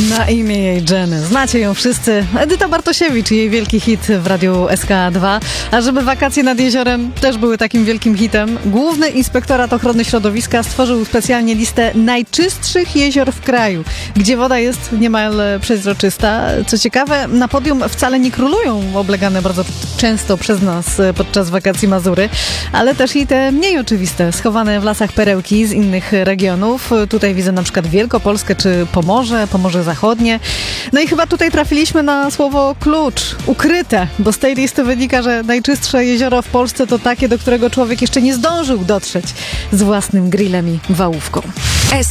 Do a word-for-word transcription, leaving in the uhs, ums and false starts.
Na imię jej Jenny. Znacie ją wszyscy. Edyta Bartosiewicz i jej wielki hit w Radiu S K dwa. A żeby wakacje nad jeziorem też były takim wielkim hitem, Główny Inspektorat Ochrony Środowiska stworzył specjalnie listę najczystszych jezior w kraju, gdzie woda jest niemal przezroczysta. Co ciekawe, na podium wcale nie królują oblegane bardzo często przez nas podczas wakacji Mazury, ale też i te mniej oczywiste, schowane w lasach perełki z innych regionów. Tutaj widzę na przykład Wielkopolskę czy Pomorze, Pomorze Zachodnie. No i chyba tutaj trafiliśmy na słowo klucz, ukryte, bo z tej listy wynika, że najczystsze jezioro w Polsce to takie, do którego człowiek jeszcze nie zdążył dotrzeć z własnym grillem i wałówką.